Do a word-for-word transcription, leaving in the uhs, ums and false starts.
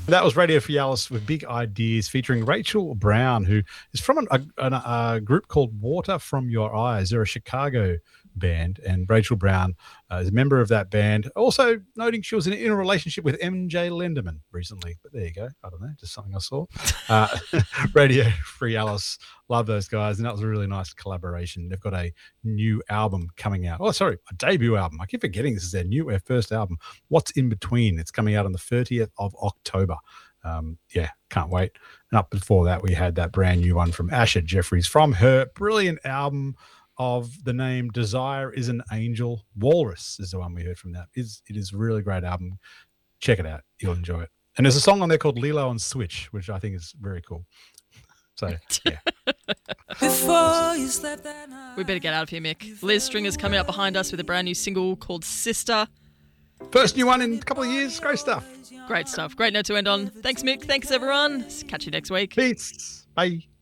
That was Radio Free Alice with Big Ideas featuring Rachel Brown, who is from an, a, a, a group called Water From Your Eyes. They're a Chicago band, and Rachel Brown uh, is a member of that band. Also noting she was in, in a relationship with M J Lenderman recently. But there you go. I don't know, just something I saw. Uh, Radio Free Alice, love those guys, and that was a really nice collaboration. They've got a new album coming out. Oh, sorry, a debut album. I keep forgetting this is their new, their first album. What's in Between? It's coming out on the thirtieth of October. Um, yeah, can't wait. And up before that, we had that brand new one from Asha Jeffries from her brilliant album of the name Desire is an Angel. Walrus is the one we heard from that. It's, it is a really great album. Check it out. You'll enjoy it. And there's a song on there called Lilo and Switch, which I think is very cool. So, yeah. Before you slept that night. We better get out of here, Mick. Liz Stringer's coming up behind us with a brand new single called Sister. First new one in a couple of years. Great stuff. Great stuff. Great note to end on. Thanks, Mick. Thanks, everyone. Catch you next week. Peace. Bye.